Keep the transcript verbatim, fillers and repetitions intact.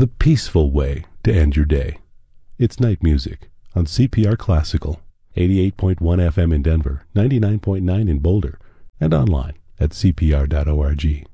the peaceful way to end your day. It's Night Music on C P R Classical, eighty-eight point one F M in Denver, ninety-nine point nine in Boulder, and online at C P R dot org.